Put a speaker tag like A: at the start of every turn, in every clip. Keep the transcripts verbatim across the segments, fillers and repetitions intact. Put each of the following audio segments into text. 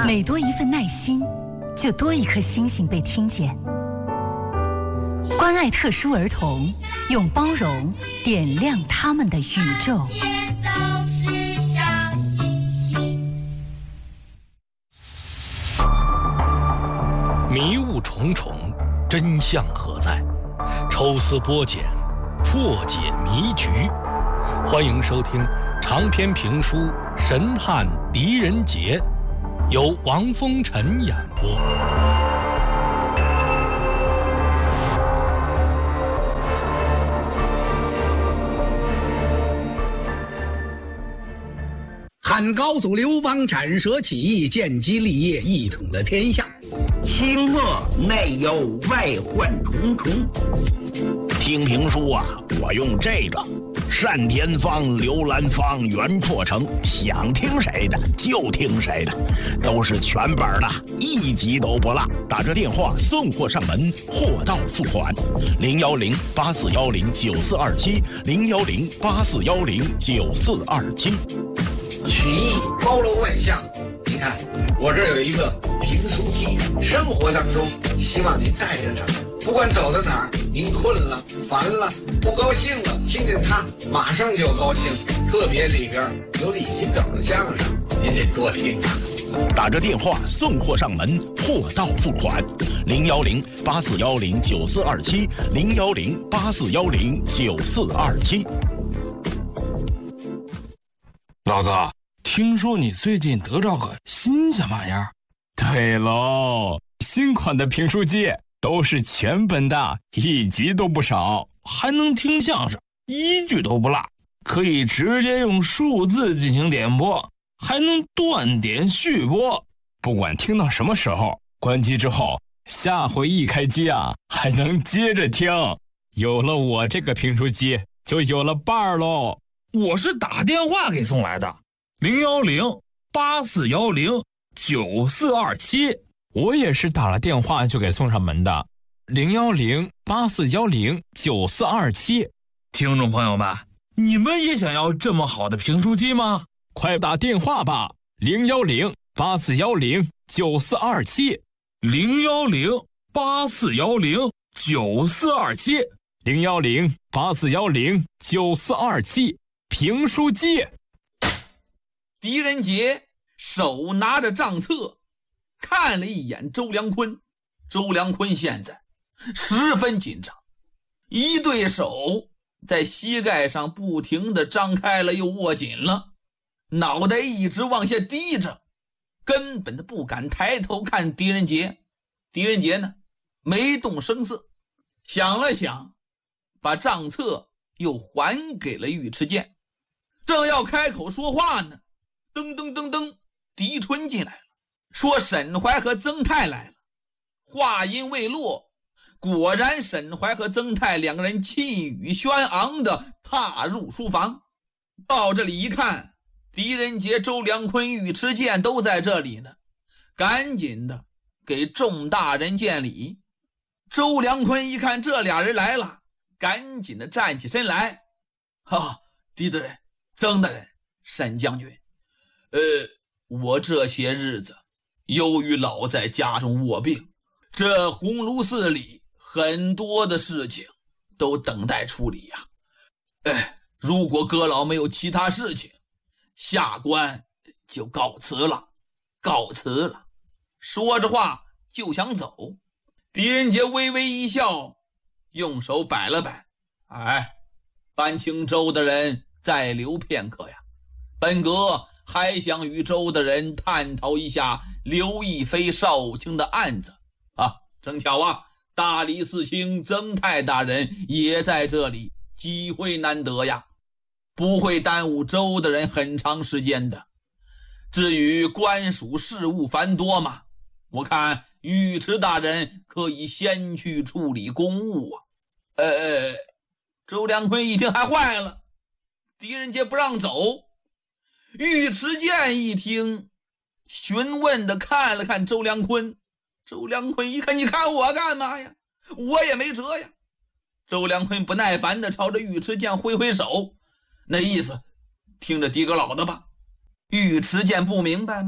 A: 每多一份耐心，就多一颗星星被听见。关爱特殊儿童，用包容点亮他们的宇宙。
B: 迷雾重重，真相何在？抽丝剥茧，破解迷局。欢迎收听长篇评书《神探狄仁杰》，由王风尘演播。
C: 汉高祖刘邦斩蛇起义，建基立业，一统了天下。
D: 清末内忧外患重重。
E: 听评书啊，我用这个单田芳、刘兰芳、袁阔成，想听谁的就听谁的，都是全本的，一集都不落。打这电话送货上门，货到付款。零幺零八四幺零九四二七，零幺零八四幺零九四二七。
F: 曲艺包罗万象，你看我这儿有一个评书记，生活当中希望您带着他们，不管走到哪儿，您困了、烦了、不高兴了，听见他马上就高兴。特别里边有李金斗的相声，您得多听啊。
E: 打着电话送货上门，货到付款。零幺零八四幺零九四二七，零幺零八四幺零九四二七。
G: 老子听说你最近得着个新鲜玩意儿？
H: 对喽，新款的评书机都是全本的，一集都不少，
G: 还能听相声，一句都不落，可以直接用数字进行点播，还能断点续播。
H: 不管听到什么时候，关机之后，下回一开机啊，还能接着听。有了我这个评书机，就有了伴儿喽。
G: 我是打电话给送来的，零幺零八四幺零九四二七。
H: 我也是打了电话就给送上门的，零幺零八四幺零九四二七。
G: 听众朋友们，你们也想要这么好的评书机吗？
H: 快打电话吧，零幺零八四幺零九四二七，
G: 零幺零八四幺零九四二七，
H: 零幺零八四幺零九四二七。评书机。
I: 狄仁杰手拿着账册，看了一眼周良坤。周良坤现在十分紧张，一对手在膝盖上不停地张开了又握紧了，脑袋一直往下低着，根本的不敢抬头看狄仁杰。狄仁杰呢，没动声色，想了想，把账册又还给了尉迟健。正要开口说话呢，噔噔噔噔，狄春进来了，说沈怀和曾泰来了。话音未落，果然沈怀和曾泰两个人气宇轩昂地踏入书房。到这里一看，狄仁杰、周良坤、尉迟健都在这里呢，赶紧的给众大人见礼。周良坤一看这俩人来了，赶紧的站起身来，哈，狄大人、曾大人、沈将军，呃，我这些日子由于老在家中卧病，这鸿胪寺里很多的事情都等待处理呀、啊。哎，如果阁老没有其他事情，下官就告辞了，告辞了。说着话就想走，狄仁杰微微一笑，用手摆了摆，哎，范青州的人再留片刻呀，本阁还想与周的人探讨一下刘亦菲少卿的案子啊，正巧啊，大理寺卿曾泰大人也在这里，机会难得呀，不会耽误周的人很长时间的。至于官署事务繁多嘛，我看尉迟大人可以先去处理公务啊。呃，周良坤一听还坏了，狄仁杰不让走。尉迟健一听，询问的看了看周良坤。周良坤一看，你看我干嘛呀？我也没辙呀。周良坤不耐烦的朝着尉迟健挥挥手，那意思听着狄阁老的吧。尉迟健不明白吗？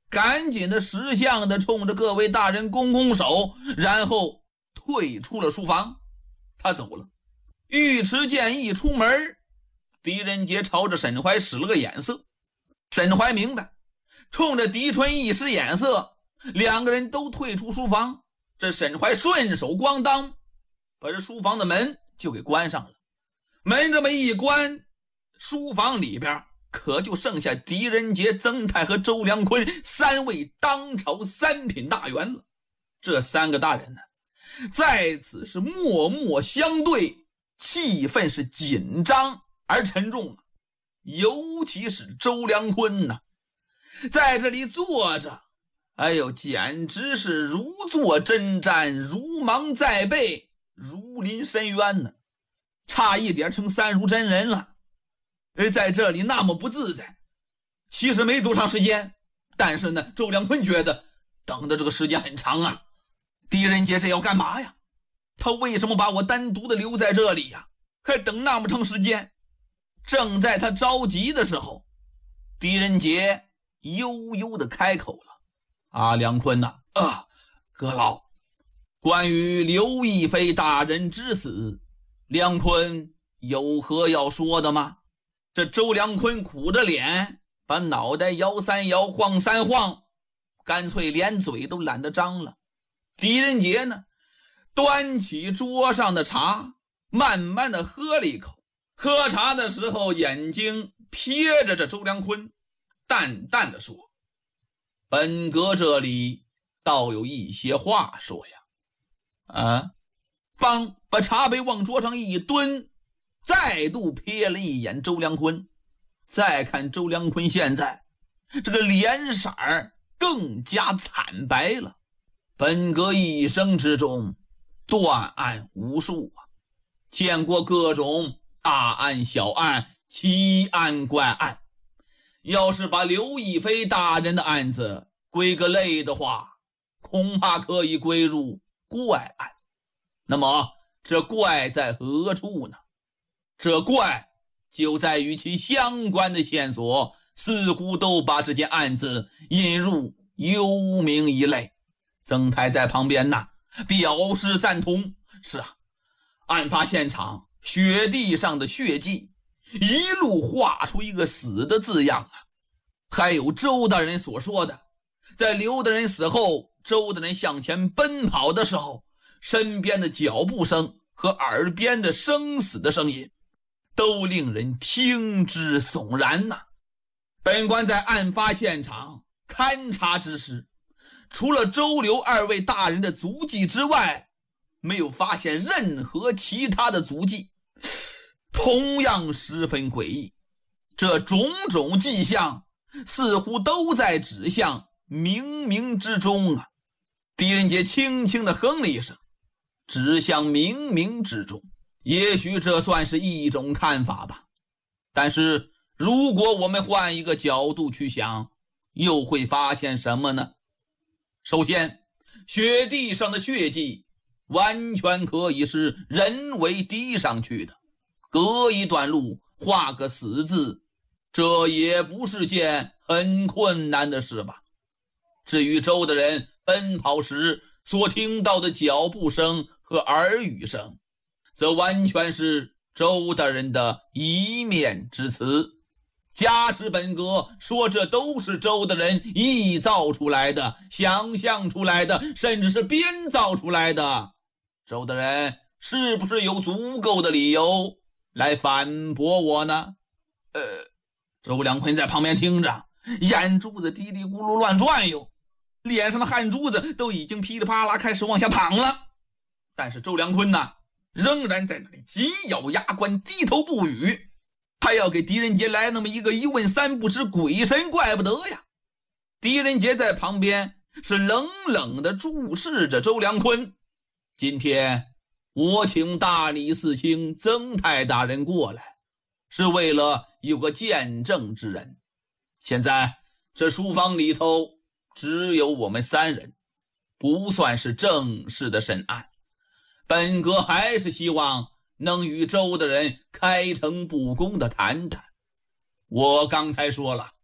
I: 赶紧的识相的冲着各位大人拱拱手，然后退出了书房。他走了。尉迟建一出门，狄仁杰朝着沈怀使了个眼色。沈怀明白，冲着狄春一使眼色，两个人都退出书房。这沈怀顺手咣当把这书房的门就给关上了。门这么一关，书房里边可就剩下狄仁杰、曾泰和周良坤三位当朝三品大员了。这三个大人呢，在此是默默相对，气氛是紧张而沉重啊。尤其是周良坤呢，在这里坐着，哎呦，简直是如坐针毡，如芒在背，如临深渊呢，差一点成三如真人了。在这里那么不自在，其实没多长时间，但是呢，周良坤觉得等的这个时间很长啊。狄仁杰这要干嘛呀？他为什么把我单独的留在这里呀？还等那么长时间？正在他着急的时候，狄仁杰悠悠的开口了：“啊，梁坤呐、啊，啊，阁老，关于刘亦菲大人之死，梁坤有何要说的吗？”这周良坤苦着脸，把脑袋摇三摇，晃三晃，干脆连嘴都懒得张了。狄仁杰呢，端起桌上的茶，慢慢的喝了一口。喝茶的时候，眼睛瞥着这周良坤，淡淡的说：“本阁这里倒有一些话说呀。”啊，帮把茶杯往桌上一蹲，再度瞥了一眼周良坤。再看周良坤现在这个脸色更加惨白了。本阁一生之中断案无数啊，见过各种大案小案、奇案怪案，要是把刘亦菲大人的案子归个类的话，恐怕可以归入怪案。那么这怪在何处呢？这怪就在于其相关的线索似乎都把这件案子引入幽冥一类。曾太在旁边呐，表示赞同。是啊，案发现场雪地上的血迹一路画出一个死的字样啊。还有周大人所说的，在刘大人死后，周大人向前奔跑的时候，身边的脚步声和耳边的生死的声音都令人听之悚然呐、啊。本官在案发现场勘查之时，除了周刘二位大人的足迹之外，没有发现任何其他的足迹，同样十分诡异。这种种迹象似乎都在指向冥冥之中啊。狄仁杰轻轻地哼了一声，指向冥冥之中，也许这算是一种看法吧。但是如果我们换一个角度去想，又会发现什么呢？首先，雪地上的血迹完全可以是人为滴上去的，隔一段路画个死字，这也不是件很困难的事吧。至于周的人奔跑时所听到的脚步声和耳语声，则完全是周大人的一面之词。假使本阁说这都是周大人臆造出来的、想象出来的，甚至是编造出来的，周大人是不是有足够的理由来反驳我呢？呃，周良坤在旁边听着，眼珠子嘀嘀咕噜乱转悠，脸上的汗珠子都已经噼里啪啦开始往下淌了。但是周良坤呢，仍然在那里紧咬牙关，低头不语。他要给狄仁杰来那么一个一问三不知，鬼神怪不得呀。狄仁杰在旁边是冷冷地注视着周良坤。今天我请大理寺卿曾太大人过来，是为了有个见证之人。现在这书房里头只有我们三人，不算是正式的审案。本阁还是希望能与周的人开诚布公的谈谈。我刚才说了，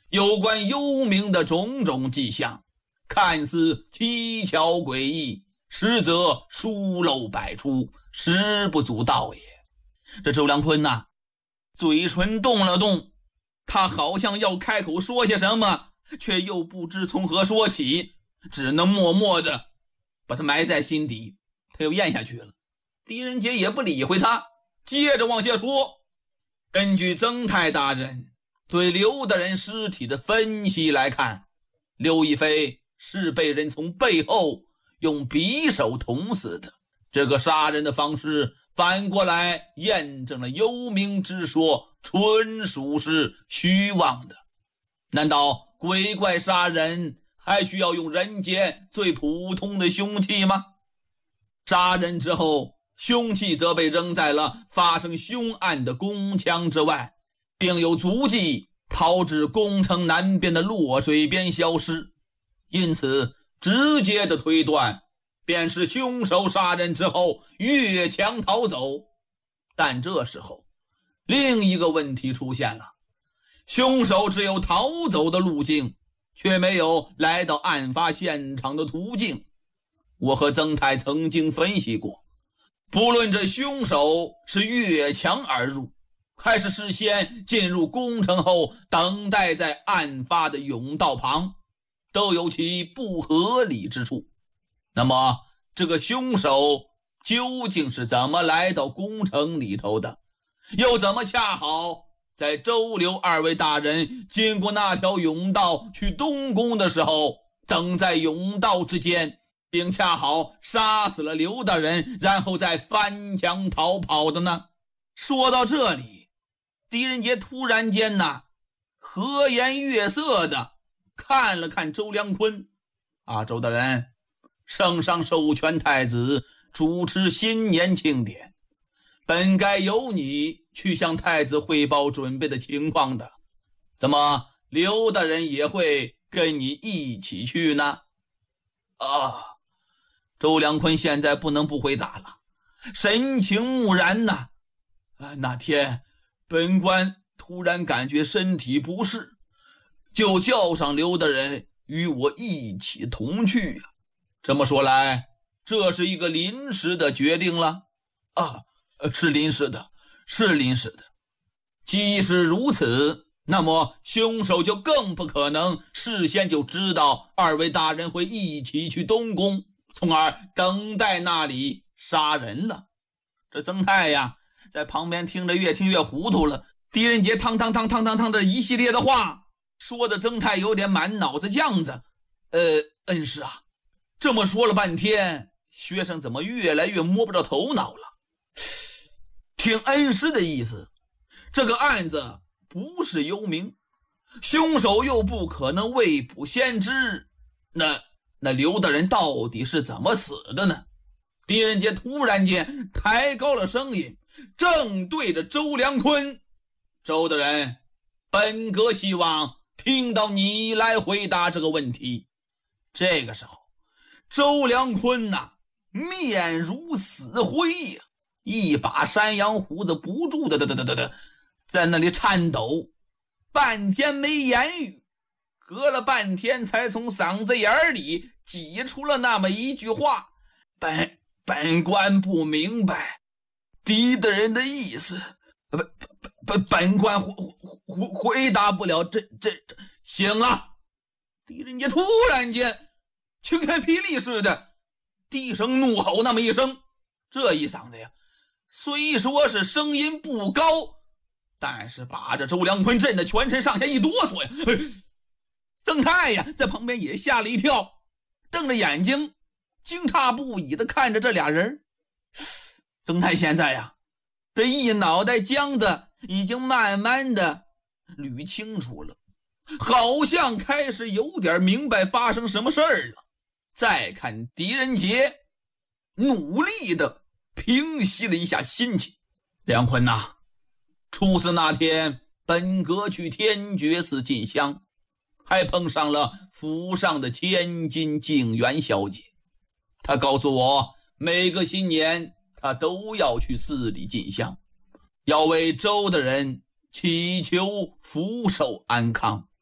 I: 有关幽冥的种种迹象，看似蹊跷诡异，实则疏漏百出，实不足道也。这周良坤呐、啊，嘴唇动了动，他好像要开口说些什么，却又不知从何说起，只能默默的把他埋在心底。他又咽下去了。狄仁杰也不理会他，接着往下说。根据曾太大人对刘大人尸体的分析来看，刘亦菲是被人从背后用匕首捅死的。这个杀人的方式反过来验证了幽冥之说纯属是虚妄的。难道鬼怪杀人还需要用人间最普通的凶器吗？杀人之后，凶器则被扔在了发生凶案的宫墙之外，并有足迹逃至宫城南边的洛水边消失，因此直接的推断便是凶手杀人之后越墙逃走。但这时候另一个问题出现了，凶手只有逃走的路径，却没有来到案发现场的途径。我和曾太曾经分析过，不论这凶手是越墙而入，还是事先进入宫城后等待在案发的甬道旁，都有其不合理之处。那么这个凶手究竟是怎么来到宫城里头的，又怎么恰好在周刘二位大人经过那条甬道去东宫的时候等在甬道之间，并恰好杀死了刘大人，然后再翻墙逃跑的呢？说到这里，狄仁杰突然间呐，和颜悦色的看了看周良坤。啊，周大人，圣上授权太子主持新年庆典，本该由你去向太子汇报准备的情况的，怎么刘大人也会跟你一起去呢？啊，周良坤现在不能不回答了，神情木然呐、啊。那天本官突然感觉身体不适，就叫上刘大人与我一起同去啊。这么说来，这是一个临时的决定了啊？是临时的，是临时的。既是如此，那么凶手就更不可能事先就知道二位大人会一起去东宫，从而等待那里杀人了。这曾太呀，在旁边听着越听越糊涂了。狄仁杰汤汤汤汤汤汤的一系列的话，说的曾太有点满脑子浆子。呃，恩师啊，这么说了半天，学生怎么越来越摸不着头脑了？听恩师的意思，这个案子不是幽冥，凶手又不可能未卜先知，那那刘大人到底是怎么死的呢？狄仁杰突然间抬高了声音，正对着周良坤。周大人，本阁希望听到你来回答这个问题。这个时候，周良坤呐、啊，面如死灰呀、啊，一把山羊胡子不住的的的的的的在那里颤抖，半天没言语，隔了半天才从嗓子眼里挤出了那么一句话：本本官不明白狄大人的意思，本本本官回回回答不了。这这这行了！狄仁杰突然间晴天霹雳似的低声怒吼那么一声，这一嗓子呀，虽说是声音不高，但是把这周良坤震得全身上下一哆嗦呀。曾太呀在旁边也吓了一跳，瞪着眼睛惊诧不已的看着这俩人。曾太现在呀，这一脑袋浆子已经慢慢的捋清楚了，好像开始有点明白发生什么事儿了。再看狄仁杰，努力的平息了一下心情。梁坤呐、啊，初四那天，本阁去天觉寺进香，还碰上了府上的千金静媛小姐。她告诉我，每个新年她都要去寺里进香，要为周的人祈求福寿安康。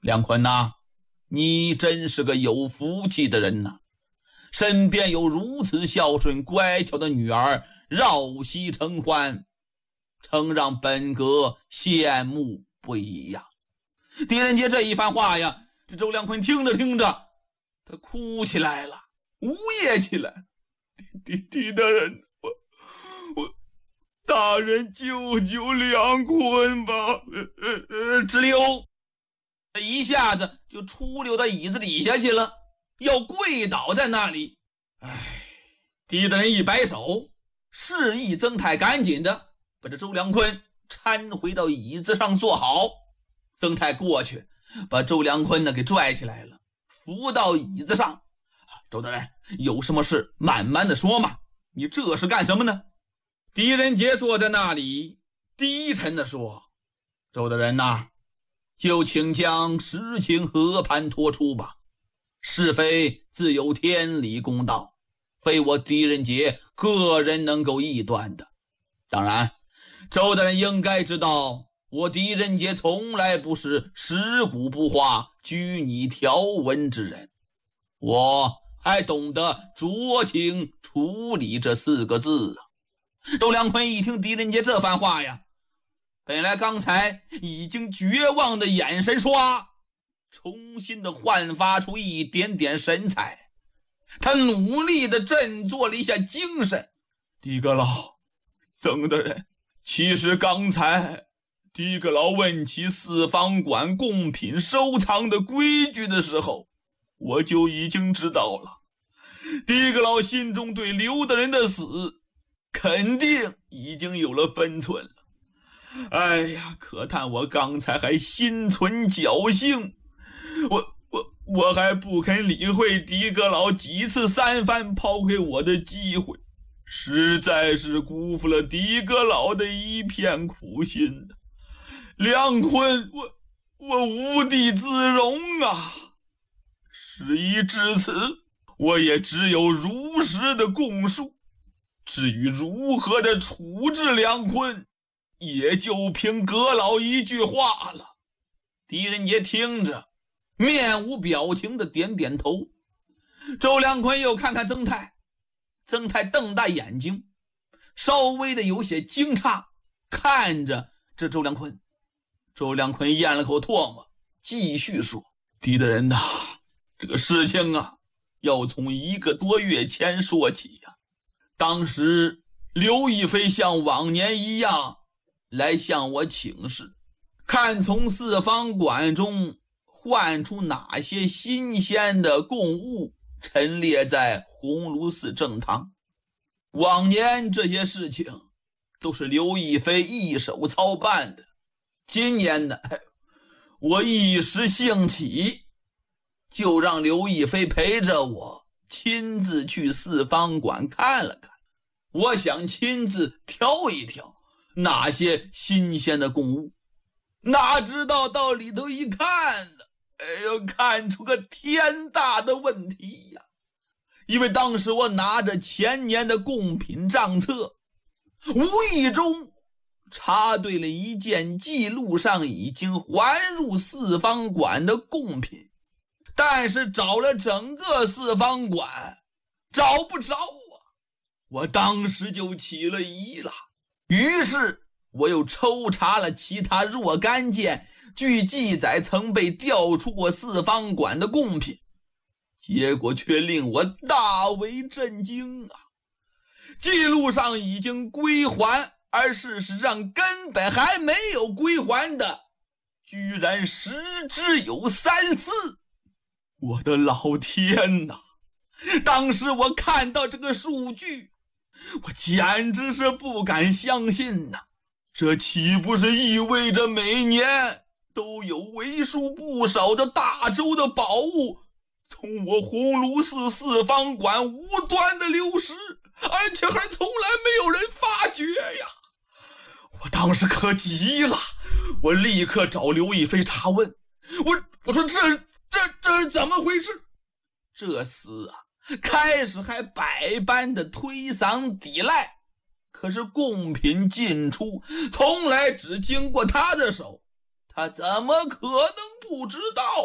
I: 梁坤呐、啊，你真是个有福气的人呐、啊，身边有如此孝顺乖巧的女儿，绕膝承欢，曾让本阁羡慕不已呀。狄仁杰这一番话呀，这周良坤听着听着，他哭起来了，呜咽起来。狄狄大人，我我大人救救梁坤吧！呃呃，直溜，他一下子就出溜到椅子底下去了，要跪倒在那里。哎，狄大人一摆手，示意曾泰赶紧的把这周良坤搀回到椅子上坐好。曾泰过去把周良坤呢给拽起来了，扶到椅子上。周大人，有什么事慢慢的说嘛，你这是干什么呢？狄仁杰坐在那里低沉的说，周大人呐，就请将实情和盘托出吧，是非自有天理公道，非我狄仁杰个人能够议断的。当然周大人应该知道，我狄仁杰从来不是食古不化、拘泥条文之人，我还懂得酌情处理这四个字啊。周良坤一听狄仁杰这番话呀，本来刚才已经绝望的眼神唰，重新的焕发出一点点神采。他努力的振作了一下精神。狄阁老，曾大人，其实刚才狄阁老问起四方馆贡品收藏的规矩的时候，我就已经知道了。狄阁老心中对刘大人的死肯定已经有了分寸了。哎呀，可叹我刚才还心存侥幸，我我我还不肯理会狄阁老几次三番抛给我的机会，实在是辜负了狄阁老的一片苦心。梁坤，我我无地自容啊！事已至此，我也只有如实的供述。至于如何的处置梁坤，也就凭阁老一句话了。狄仁杰听着，面无表情的点点头。周良坤又看看曾泰，曾泰瞪大眼睛，稍微的有些惊诧，看着这周良坤。周良坤咽了口唾沫，继续说：狄大人呐，这个事情啊，要从一个多月前说起呀、啊。当时刘亦菲像往年一样来向我请示，看从四方馆中换出哪些新鲜的贡物陈列在鸿胪寺正堂。往年这些事情都是刘亦菲一手操办的，今年呢，我一时兴起，就让刘亦菲陪着我亲自去四方馆看了看，我想亲自挑一挑哪些新鲜的贡物。哪知道到里头一看呢，哎呦，看出个天大的问题呀！因为当时我拿着前年的贡品账册，无意中插对了一件记录上已经还入四方馆的贡品，但是找了整个四方馆找不着啊！我当时就起了疑了，于是我又抽查了其他若干件据记载曾被调出过四方馆的贡品，结果却令我大为震惊啊！记录上已经归还，而事实上根本还没有归还的，居然十之有三四！我的老天哪！当时我看到这个数据，我简直是不敢相信呐！这岂不是意味着每年都有为数不少的大周的宝物从我鸿胪寺四方馆无端的流失，而且还从来没有人发觉呀！我当时可急了，我立刻找刘亦菲查问。我我说这这这是怎么回事？这厮啊，开始还百般的推搡抵赖，可是贡品进出从来只经过他的手， 他怎么可能不知道